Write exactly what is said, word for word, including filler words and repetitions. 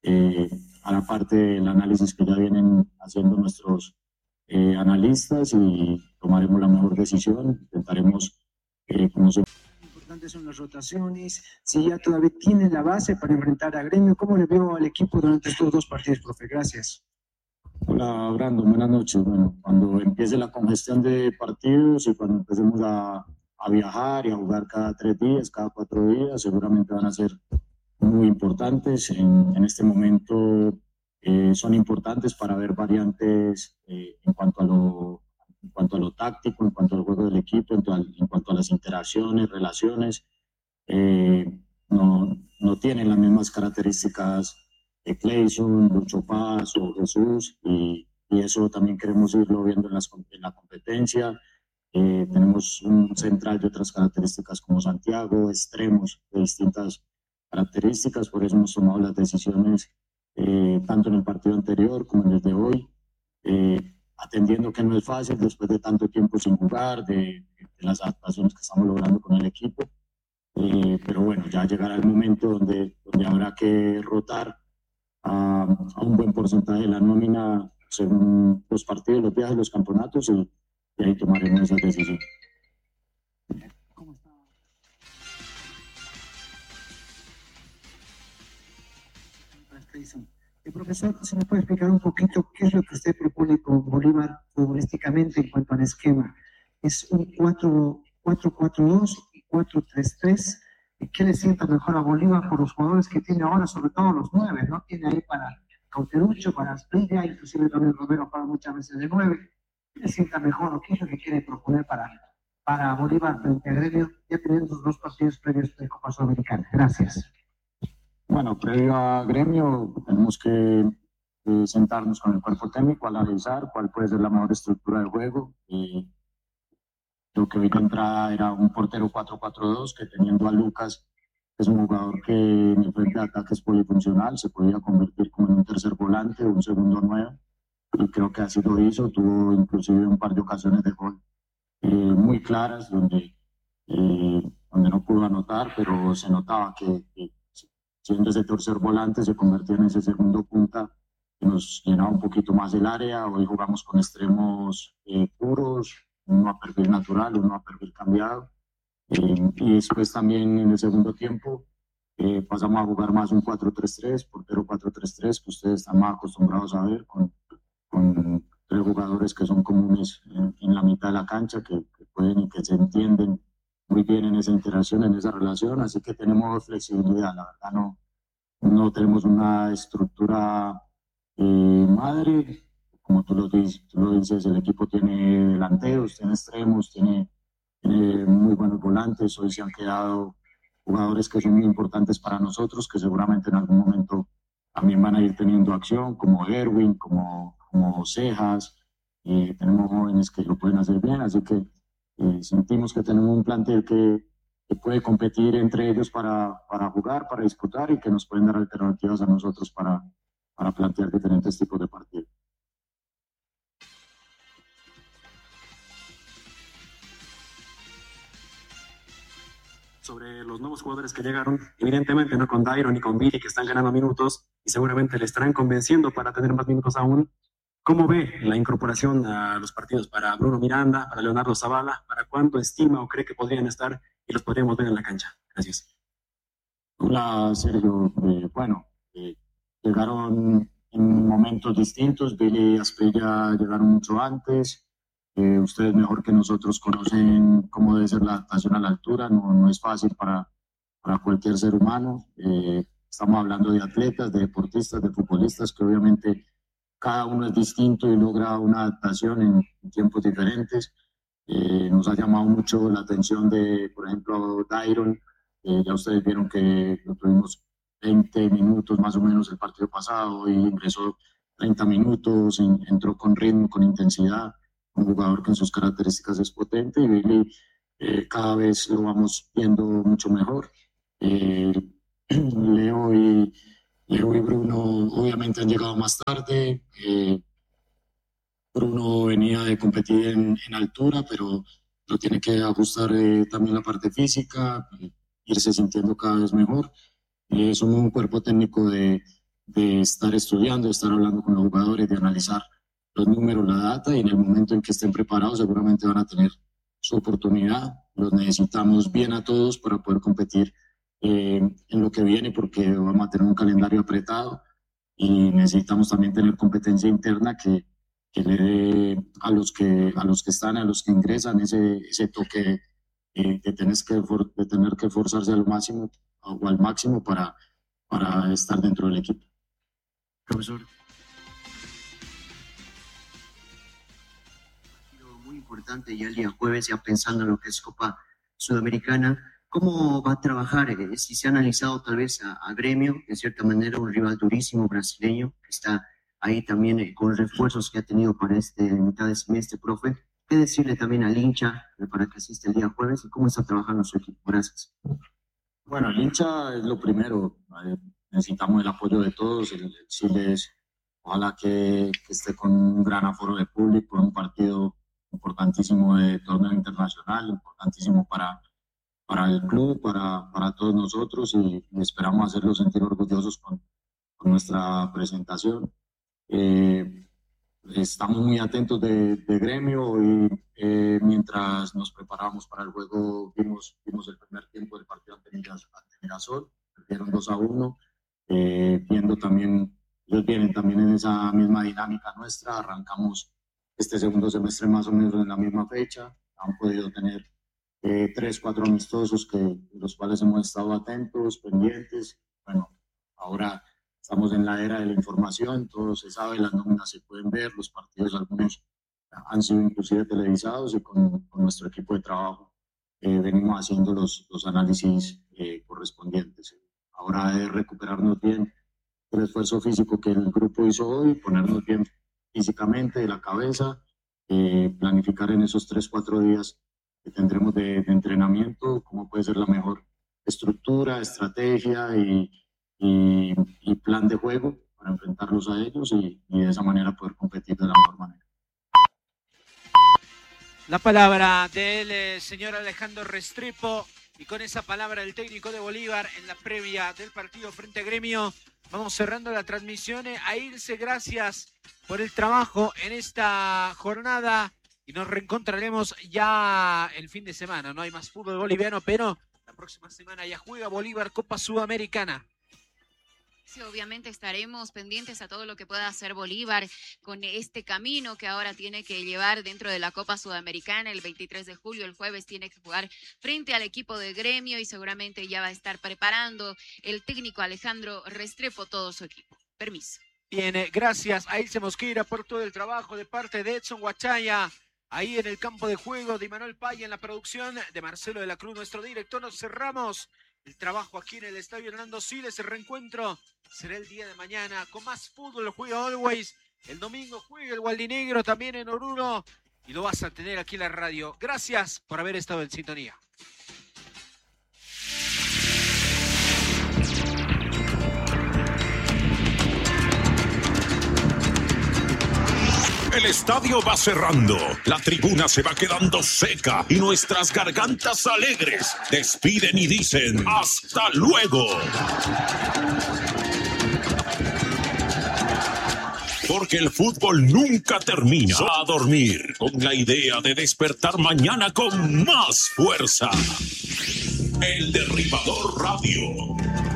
eh, a la parte del análisis que ya vienen haciendo nuestros eh, analistas y tomaremos la mejor decisión. Intentaremos, eh, como se... Importantes son las rotaciones, si ya todavía tiene la base para enfrentar a Gremio. ¿Cómo le vio al equipo durante estos dos partidos, profe? Gracias. Hola, Brandon, buenas noches. Bueno, cuando empiece la congestión de partidos y cuando empecemos a, a viajar y a jugar cada tres días, cada cuatro días, seguramente van a ser muy importantes. En, en este momento eh, son importantes para ver variantes eh, en cuanto a lo en cuanto a lo táctico, en cuanto al juego del equipo, en, cuanto, en cuanto a las interacciones, relaciones. Eh, no, no tienen las mismas características de Clayson, Lucho Paz o Jesús, y, y eso también queremos irlo viendo en, las, en la competencia. Eh, tenemos un central de otras características como Santiago, extremos de distintas características, por eso hemos tomado las decisiones eh, tanto en el partido anterior como en el de hoy, eh, atendiendo que no es fácil después de tanto tiempo sin jugar, de, de las adaptaciones que estamos logrando con el equipo. Eh, pero bueno, ya llegará el momento donde, donde habrá que rotar a, a un buen porcentaje de la nómina según los partidos, los viajes, los campeonatos, y, y ahí tomaremos esa decisión. ¿Cómo está? El profesor, ¿se me puede explicar un poquito qué es lo que usted propone con Bolívar futbolísticamente en cuanto al esquema? ¿Es un cuatro cuatro dos y cuatro tres tres? ¿Qué le sienta mejor a Bolívar por los jugadores que tiene ahora, sobre todo los nueve, ¿no? Tiene ahí para Cauterucho, para Asprilla, inclusive también Romero para muchas veces de nueve. ¿Qué le sienta mejor o qué es lo que quiere proponer para, para Bolívar frente a Gremio, ya teniendo los dos partidos previos de Copa Sudamericana? Gracias. Bueno, previo a Gremio tenemos que eh, sentarnos con el cuerpo técnico, analizar cuál puede ser la mejor estructura de juego. Eh, Lo que vi de entrada era un portero cuatro cuatro dos, que teniendo a Lucas, es un jugador que en el frente de ataque es polifuncional, se podía convertir como en un tercer volante o un segundo nueve, y creo que así lo hizo. Tuvo inclusive un par de ocasiones de gol eh, muy claras donde, eh, donde no pudo anotar, pero se notaba que, que siendo ese tercer volante se convertía en ese segundo punta que nos llenaba un poquito más el área. Hoy jugamos con extremos eh, puros, uno a perfil natural, uno a perfil cambiado. Eh, y después también en el segundo tiempo eh, pasamos a jugar más un cuatro tres tres, portero cuatro tres tres, que ustedes están más acostumbrados a ver, con, con tres jugadores que son comunes en, en la mitad de la cancha, que, que pueden y que se entienden muy bien en esa interacción, en esa relación. Así que tenemos flexibilidad, la verdad no, no tenemos una estructura eh, madre. Como tú lo, dices, tú lo dices, el equipo tiene delanteros, tiene extremos, tiene, tiene muy buenos volantes. Hoy se han quedado jugadores que son muy importantes para nosotros, que seguramente en algún momento también van a ir teniendo acción, como Erwin, como, como Cejas. Eh, tenemos jóvenes que lo pueden hacer bien, así que eh, sentimos que tenemos un plantel que, que puede competir entre ellos para, para jugar, para disputar, y que nos pueden dar alternativas a nosotros para, para plantear diferentes tipos de partidos. Sobre los nuevos jugadores que llegaron, evidentemente no con Dairon y con Billy, que están ganando minutos y seguramente le estarán convenciendo para tener más minutos aún. ¿Cómo ve la incorporación a los partidos para Bruno Miranda, para Leonardo Zavala? ¿Para cuánto estima o cree que podrían estar y los podríamos ver en la cancha? Gracias. Hola, Sergio. Eh, bueno, eh, llegaron en momentos distintos. Billy y Asprilla llegaron mucho antes. Eh, ustedes mejor que nosotros conocen cómo debe ser la adaptación a la altura. No, no es fácil para, para cualquier ser humano. Eh, estamos hablando de atletas, de deportistas, de futbolistas, que obviamente cada uno es distinto y logra una adaptación en, en tiempos diferentes. Eh, nos ha llamado mucho la atención de, por ejemplo, Dairon. Eh, ya ustedes vieron que lo tuvimos veinte minutos más o menos el partido pasado y ingresó treinta minutos, en, entró con ritmo, con intensidad, un jugador que en sus características es potente, y Billy eh, cada vez lo vamos viendo mucho mejor. Eh, Leo y Leo y Bruno obviamente han llegado más tarde. Eh, Bruno venía de competir en, en altura, pero lo tiene que ajustar eh, también la parte física, eh, irse sintiendo cada vez mejor. Eh, somos un cuerpo técnico de, de estar estudiando, de estar hablando con los jugadores, de analizar los números, la data, y en el momento en que estén preparados seguramente van a tener su oportunidad. Los necesitamos bien a todos para poder competir eh, en lo que viene, porque vamos a tener un calendario apretado y necesitamos también tener competencia interna que, que le dé a los que, a los que están, a los que ingresan ese, ese toque eh, de, tener que, de tener que esforzarse al máximo o al máximo para, para estar dentro del equipo. Profesor. Muy importante ya el día jueves, ya pensando en lo que es Copa Sudamericana. ¿Cómo va a trabajar? Eh, si se ha analizado tal vez a, a Gremio, de cierta manera un rival durísimo brasileño, que está ahí también eh, con refuerzos que ha tenido para este mitad de semestre, profe. ¿Qué decirle también al hincha eh, para que asista el día jueves y cómo está trabajando su equipo? Gracias. Bueno, el hincha es lo primero. Eh, necesitamos el apoyo de todos. El, el Chile es, ojalá que, que esté con un gran aforo de público, un partido importantísimo de torneo internacional, importantísimo para, para el club, para, para todos nosotros, y, y esperamos hacerlos sentir orgullosos con, con nuestra presentación. Eh, estamos muy atentos de, de Gremio y eh, mientras nos preparábamos para el juego vimos, vimos el primer tiempo del partido ante Mirasol, perdieron dos a uno, eh, viendo también, ellos vienen también en esa misma dinámica nuestra, arrancamos este segundo semestre más o menos en la misma fecha, han podido tener eh, tres, cuatro amistosos que los cuales hemos estado atentos, pendientes. Bueno, ahora estamos en la era de la información, todo se sabe, las nóminas se pueden ver, los partidos algunos han sido inclusive televisados, y con, con nuestro equipo de trabajo eh, venimos haciendo los, los análisis eh, correspondientes. Ahora es recuperarnos bien el esfuerzo físico que el grupo hizo hoy, ponernos bien físicamente, de la cabeza, eh, planificar en esos tres, cuatro días que tendremos de, de entrenamiento cómo puede ser la mejor estructura, estrategia y, y, y plan de juego para enfrentarlos a ellos y, y de esa manera poder competir de la mejor manera. La palabra del eh, señor Alejandro Restrepo, y con esa palabra el técnico de Bolívar en la previa del partido frente a Gremio. Vamos cerrando la transmisión. A Ilse, gracias por el trabajo en esta jornada y nos reencontraremos ya el fin de semana. No hay más fútbol boliviano, pero la próxima semana ya juega Bolívar Copa Sudamericana. Sí, obviamente estaremos pendientes a todo lo que pueda hacer Bolívar con este camino que ahora tiene que llevar dentro de la Copa Sudamericana. El veintitrés de julio, el jueves, tiene que jugar frente al equipo de Gremio y seguramente ya va a estar preparando el técnico Alejandro Restrepo todo su equipo. Permiso. Bien, gracias a Ilse Mosquera por todo el trabajo de parte de Edson Huachaya, ahí en el campo de juego, de Manuel Paya en la producción, de Marcelo de la Cruz, nuestro director. Nos cerramos el trabajo aquí en el Estadio Hernando Siles. El reencuentro será el día de mañana con más fútbol. Juega Always. El domingo juega el Gualdinegro también en Oruro y lo vas a tener aquí en la radio. Gracias por haber estado en sintonía. El estadio va cerrando, la tribuna se va quedando seca y nuestras gargantas alegres despiden y dicen ¡hasta luego! Porque el fútbol nunca termina. A dormir con la idea de despertar mañana con más fuerza. El Derribador Radio.